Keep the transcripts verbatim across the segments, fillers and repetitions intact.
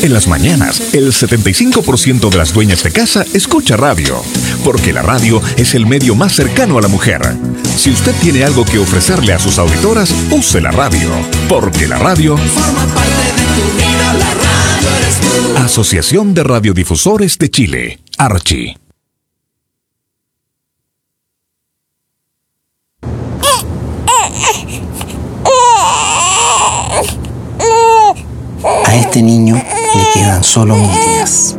En las mañanas, el setenta y cinco por ciento de las dueñas de casa escucha radio, porque la radio es el medio más cercano a la mujer. Si usted tiene algo que ofrecerle a sus auditoras, use la radio, porque la radio forma parte de tu vida, la radio eres tú. Asociación de Radiodifusores de Chile, Archi. A este niño le quedan solo mil días.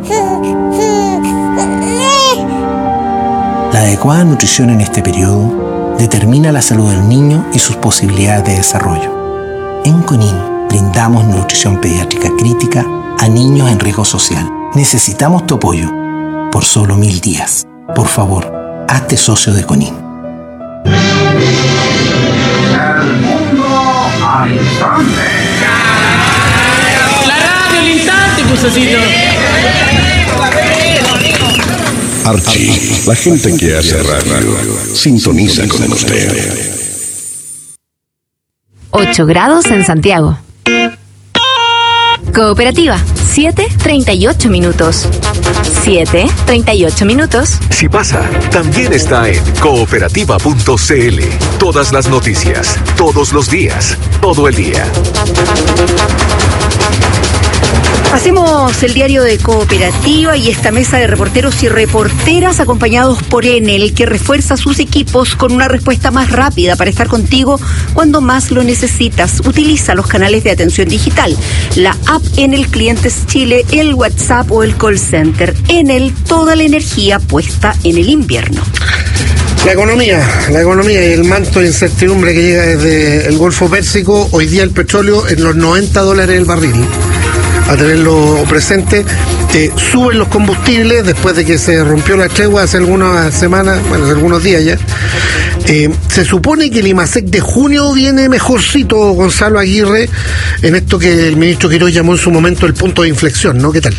La adecuada nutrición en este periodo determina la salud del niño y sus posibilidades de desarrollo. En CONIN brindamos nutrición pediátrica crítica a niños en riesgo social. Necesitamos tu apoyo por solo mil días. Por favor, hazte socio de CONIN. El mundo al instante. Archi, la gente que hace radio, sintoniza con usted. ocho grados en Santiago. Cooperativa, siete treinta y ocho minutos. siete treinta y ocho minutos. Si pasa, también está en cooperativa punto c l. Todas las noticias, todos los días, todo el día. Hacemos el diario de Cooperativa y esta mesa de reporteros y reporteras acompañados por Enel, que refuerza sus equipos con una respuesta más rápida para estar contigo cuando más lo necesitas. Utiliza los canales de atención digital, la app Enel Clientes Chile, el WhatsApp o el call center. Enel, toda la energía puesta en el invierno. La economía, la economía y el manto de incertidumbre que llega desde el Golfo Pérsico. Hoy día el petróleo en los noventa dólares el barril. A tenerlo presente, eh, suben los combustibles después de que se rompió la tregua hace algunas semanas, bueno, hace algunos días ya. Eh, se supone que el IMASEC de junio viene mejorcito, Gonzalo Aguirre, en esto que el ministro Quirós llamó en su momento el punto de inflexión, ¿no? ¿Qué tal?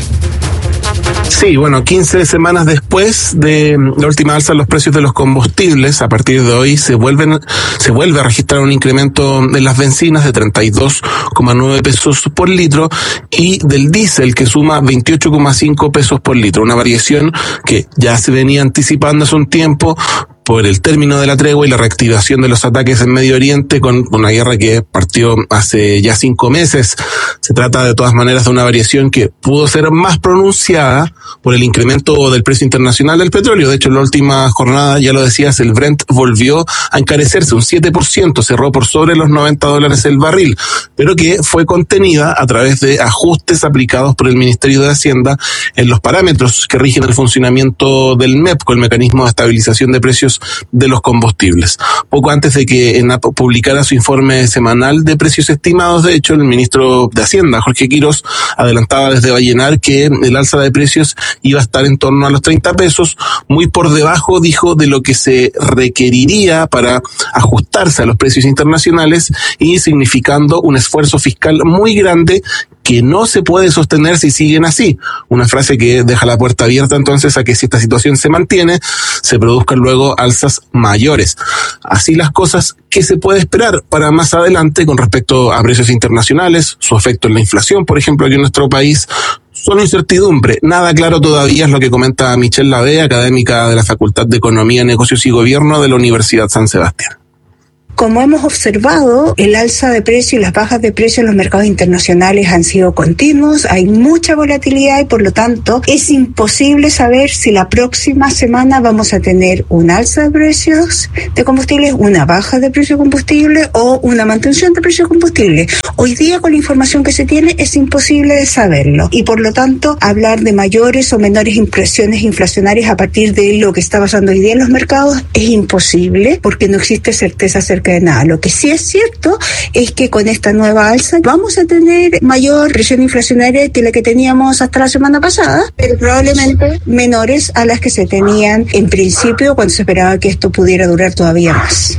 Sí, bueno, quince semanas después de la última alza en los precios de los combustibles, a partir de hoy se vuelven se vuelve a registrar un incremento en las bencinas de treinta y dos coma nueve pesos por litro y del diésel, que suma veintiocho coma cinco pesos por litro, una variación que ya se venía anticipando hace un tiempo por el término de la tregua y la reactivación de los ataques en Medio Oriente, con una guerra que partió hace ya cinco meses. Se trata de todas maneras de una variación que pudo ser más pronunciada por el incremento del precio internacional del petróleo. De hecho, en la última jornada, ya lo decías, el Brent volvió a encarecerse un siete por ciento, cerró por sobre los noventa dólares el barril, pero que fue contenida a través de ajustes aplicados por el Ministerio de Hacienda en los parámetros que rigen el funcionamiento del M E P, con el mecanismo de estabilización de precios de los combustibles. Poco antes de que ENAP publicara su informe semanal de precios estimados, de hecho, el ministro de Hacienda, Jorge Quirós, adelantaba desde Vallenar que el alza de precios iba a estar en torno a los treinta pesos, muy por debajo, dijo, de lo que se requeriría para ajustarse a los precios internacionales y significando un esfuerzo fiscal muy grande que no se puede sostener si siguen así. Una frase que deja la puerta abierta entonces a que si esta situación se mantiene, se produzcan luego alzas mayores. Así las cosas, ¿qué se puede esperar para más adelante con respecto a precios internacionales, su efecto en la inflación, por ejemplo, aquí en nuestro país? Solo incertidumbre, nada claro todavía, es lo que comenta Michelle Lavey, académica de la Facultad de Economía, Negocios y Gobierno de la Universidad San Sebastián. Como hemos observado, el alza de precio y las bajas de precio en los mercados internacionales han sido continuos, hay mucha volatilidad y por lo tanto es imposible saber si la próxima semana vamos a tener un alza de precios de combustibles, una baja de precio de combustible o una mantención de precio de combustible. Hoy día, con la información que se tiene, es imposible de saberlo y por lo tanto hablar de mayores o menores impresiones inflacionarias a partir de lo que está pasando hoy día en los mercados es imposible porque no existe certeza acerca de nada. Lo que sí es cierto es que con esta nueva alza vamos a tener mayor presión inflacionaria que la que teníamos hasta la semana pasada, pero probablemente menores a las que se tenían en principio cuando se esperaba que esto pudiera durar todavía más.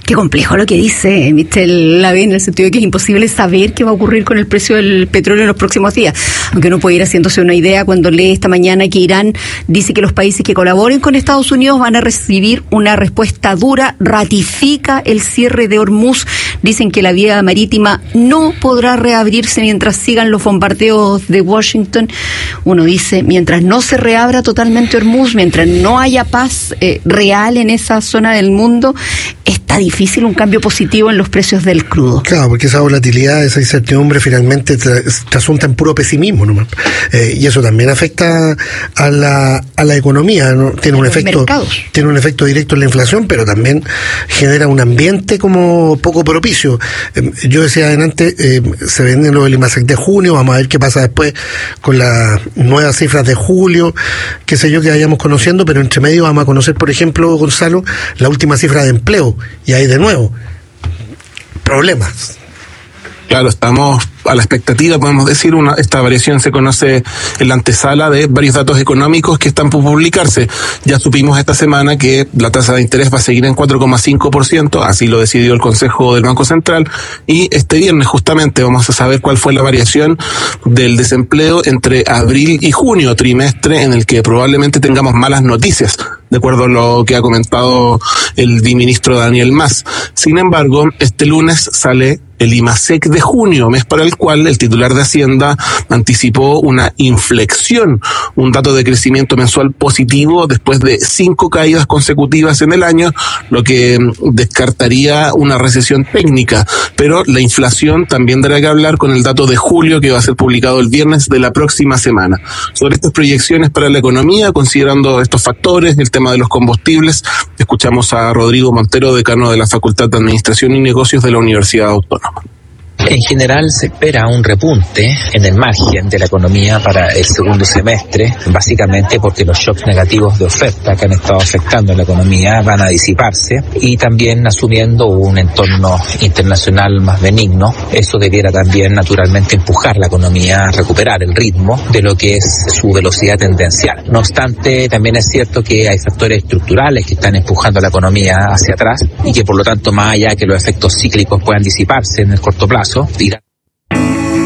Qué complejo lo que dice Michel Lavé, en el sentido de que es imposible saber qué va a ocurrir con el precio del petróleo en los próximos días. Aunque uno puede ir haciéndose una idea cuando lee esta mañana que Irán dice que los países que colaboren con Estados Unidos van a recibir una respuesta dura, ratifica el cierre de Hormuz. Dicen que la vía marítima no podrá reabrirse mientras sigan los bombardeos de Washington. Uno dice, mientras no se reabra totalmente Hormuz, mientras no haya paz eh, real en esa zona del mundo, está difícil un cambio positivo en los precios del crudo. Claro, porque esa volatilidad, esa incertidumbre finalmente tra- trasunta en puro pesimismo nomás. Eh, y eso también afecta a la a la economía, ¿no? Tiene un los efecto mercados. Tiene un efecto directo en la inflación, pero también genera un ambiente como poco propicio. Eh, yo decía adelante, eh, se venden los del IMASEC de junio, vamos a ver qué pasa después con las nuevas cifras de julio, qué sé yo, que vayamos conociendo, pero entre medio vamos a conocer, por ejemplo, Gonzalo, la última cifra de empleo. Y ahí de nuevo, problemas. Claro, estamos a la expectativa, podemos decir, una esta variación se conoce en la antesala de varios datos económicos que están por publicarse. Ya supimos esta semana que la tasa de interés va a seguir en cuatro coma cinco por ciento, así lo decidió el Consejo del Banco Central, y este viernes justamente vamos a saber cuál fue la variación del desempleo entre abril y junio, trimestre en el que probablemente tengamos malas noticias, de acuerdo a lo que ha comentado el viceministro Daniel Mas. Sin embargo, este lunes sale el IMASEC de junio, mes para el cual el titular de Hacienda anticipó una inflexión, un dato de crecimiento mensual positivo después de cinco caídas consecutivas en el año, lo que descartaría una recesión técnica. Pero la inflación también dará que hablar con el dato de julio, que va a ser publicado el viernes de la próxima semana. Sobre estas proyecciones para la economía, considerando estos factores, el tema de los combustibles, escuchamos a Rodrigo Montero, decano de la Facultad de Administración y Negocios de la Universidad Autónoma. En general se espera un repunte en el margen de la economía para el segundo semestre, básicamente porque los shocks negativos de oferta que han estado afectando la economía van a disiparse, y también asumiendo un entorno internacional más benigno. Eso debiera también naturalmente empujar la economía a recuperar el ritmo de lo que es su velocidad tendencial. No obstante, también es cierto que hay factores estructurales que están empujando a la economía hacia atrás y que por lo tanto, más allá de que los efectos cíclicos puedan disiparse en el corto plazo,